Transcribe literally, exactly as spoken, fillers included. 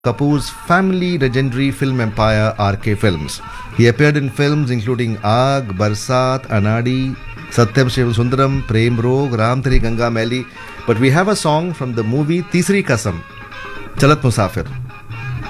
Kapoor's family legendary film empire R K Films. He appeared in films including Aag, Barsat, Anadi, Satyam Shivam Sundaram, Prem Rog, Ram Teri Ganga Maili. But we have a song from the movie Tisri Kasam, Chalat Musafir.